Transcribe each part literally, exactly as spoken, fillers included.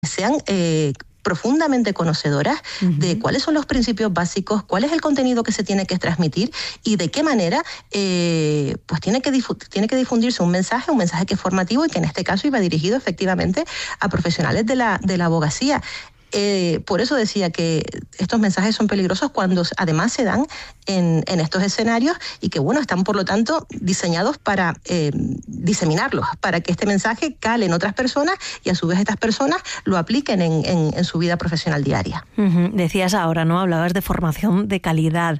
sean eh, profundamente conocedoras uh-huh. de cuáles son los principios básicos, cuál es el contenido que se tiene que transmitir y de qué manera eh, pues tiene que, difu- tiene que difundirse un mensaje, un mensaje que es formativo y que en este caso iba dirigido efectivamente a profesionales de la, de la abogacía. Eh, por eso decía que estos mensajes son peligrosos cuando además se dan en, en estos escenarios y que, bueno, están por lo tanto diseñados para eh, diseminarlos, para que este mensaje cale en otras personas y a su vez estas personas lo apliquen en, en, en su vida profesional diaria. Uh-huh. Decías ahora, ¿no? Hablabas de formación de calidad.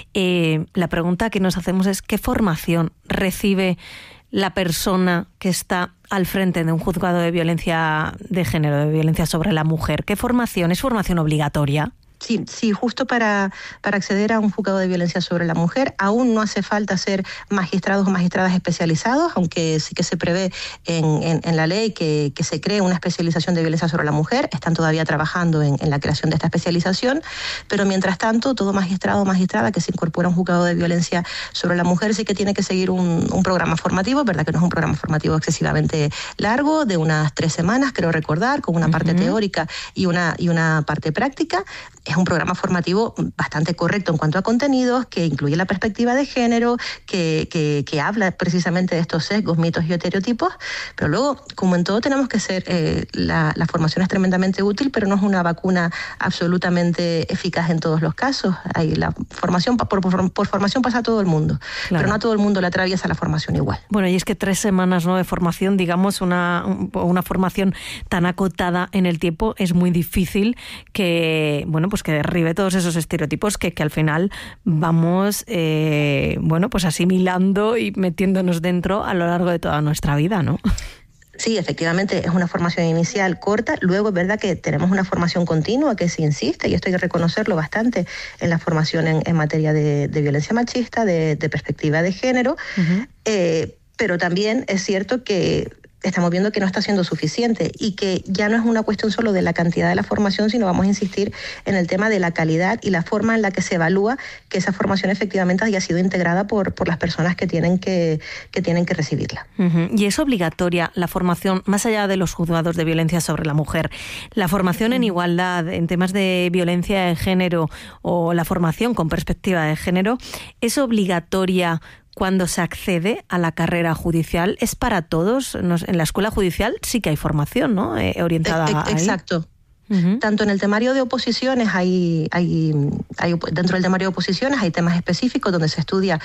Eh, la pregunta que nos hacemos es ¿qué formación recibe la persona que está al frente de un juzgado de violencia de género, de violencia sobre la mujer? ¿Qué formación? ¿Es formación obligatoria? Sí, sí, justo para, para acceder a un juzgado de violencia sobre la mujer aún no hace falta ser magistrados o magistradas especializados, aunque sí que se prevé en, en, en la ley que, que se cree una especialización de violencia sobre la mujer. Están todavía trabajando en, en la creación de esta especialización, pero mientras tanto todo magistrado o magistrada que se incorpora a un juzgado de violencia sobre la mujer sí que tiene que seguir un, un programa formativo, verdad que no es un programa formativo excesivamente largo, de unas tres semanas, creo recordar, con una parte uh-huh. teórica y una, y una parte práctica. Es un programa formativo bastante correcto en cuanto a contenidos, que incluye la perspectiva de género, que, que, que habla precisamente de estos sesgos, mitos y estereotipos, pero luego, como en todo, tenemos que ser, eh, la, la formación es tremendamente útil, pero no es una vacuna absolutamente eficaz en todos los casos. Hay la formación, por, por, por formación pasa a todo el mundo, claro. pero no a todo el mundo le atraviesa la formación igual. Bueno, y es que tres semanas, ¿no?, de formación, digamos, una, una formación tan acotada en el tiempo, es muy difícil que, bueno, pues que derribe todos esos estereotipos que, que al final vamos eh, bueno, pues asimilando y metiéndonos dentro a lo largo de toda nuestra vida, ¿no? Sí, efectivamente, es una formación inicial corta. Luego es verdad que tenemos una formación continua que se insiste, y esto hay que reconocerlo bastante, en la formación en, en materia de, de violencia machista, de, de perspectiva de género, uh-huh. eh, pero también es cierto que estamos viendo que no está siendo suficiente y que ya no es una cuestión solo de la cantidad de la formación, sino vamos a insistir en el tema de la calidad y la forma en la que se evalúa que esa formación efectivamente haya sido integrada por, por las personas que tienen que, que tienen que recibirla. Uh-huh. Y es obligatoria la formación, más allá de los juzgados de violencia sobre la mujer, la formación en igualdad, en temas de violencia de género o la formación con perspectiva de género, ¿es obligatoria cuando se accede a la carrera judicial? ¿Es para todos? En la escuela judicial sí que hay formación, ¿no?, eh, orientada e- ahí. Exacto. Uh-huh. Tanto en el temario de oposiciones, hay, hay, hay dentro del temario de oposiciones hay temas específicos donde se estudia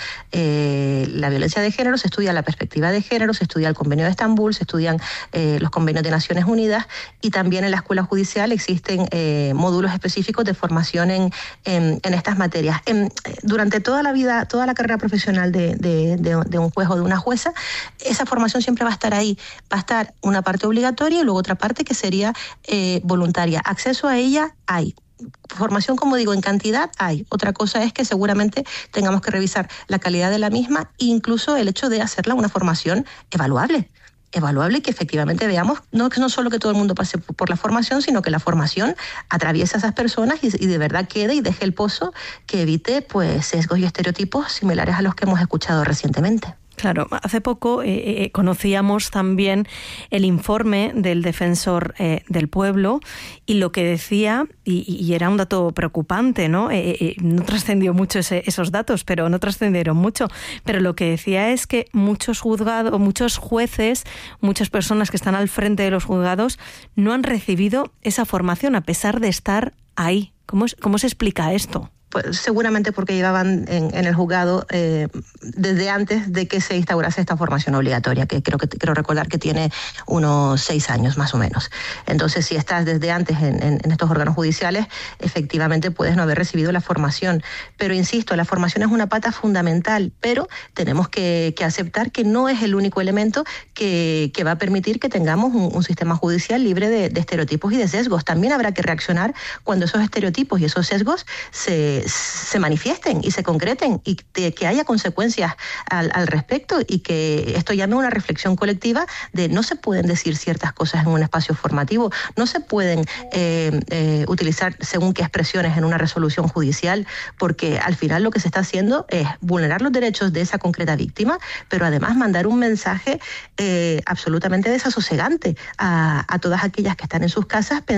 eh, la violencia de género, se estudia la perspectiva de género, se estudia el convenio de Estambul, se estudian eh, los convenios de Naciones Unidas, y también en la escuela judicial existen eh, módulos específicos de formación en, en, en estas materias. En, durante toda la vida, toda la carrera profesional de, de, de, de un juez o de una jueza, esa formación siempre va a estar ahí. Va a estar una parte obligatoria y luego otra parte que sería eh, voluntaria. Acceso a ella hay. Formación, como digo, en cantidad hay. Otra cosa es que seguramente tengamos que revisar la calidad de la misma e incluso el hecho de hacerla una formación evaluable. Evaluable y que efectivamente veamos, no, no solo que todo el mundo pase por la formación, sino que la formación atraviesa a esas personas y, y de verdad quede y deje el pozo que evite pues sesgos y estereotipos similares a los que hemos escuchado recientemente. Claro, hace poco eh, eh, conocíamos también el informe del Defensor eh, del Pueblo y lo que decía, y, y era un dato preocupante, ¿no? Eh, eh, no trascendió mucho ese, esos datos, pero no trascendieron mucho, pero lo que decía es que muchos juzgados, muchos jueces, muchas personas que están al frente de los juzgados no han recibido esa formación a pesar de estar ahí. ¿Cómo, cómo se explica esto? Pues seguramente porque llevaban en, en el juzgado eh, desde antes de que se instaurase esta formación obligatoria, que creo que creo recordar que tiene unos seis años más o menos. Entonces, si estás desde antes en, en, en estos órganos judiciales, efectivamente puedes no haber recibido la formación. Pero insisto, la formación es una pata fundamental, pero tenemos que, que aceptar que no es el único elemento que, que va a permitir que tengamos un, un sistema judicial libre de, de estereotipos y de sesgos. También habrá que reaccionar cuando esos estereotipos y esos sesgos se se manifiesten y se concreten y de, que haya consecuencias al, al respecto y que esto llame a una reflexión colectiva de no se pueden decir ciertas cosas en un espacio formativo, no se pueden eh, eh, utilizar según qué expresiones en una resolución judicial, porque al final lo que se está haciendo es vulnerar los derechos de esa concreta víctima, pero además mandar un mensaje eh, absolutamente desasosegante a, a todas aquellas que están en sus casas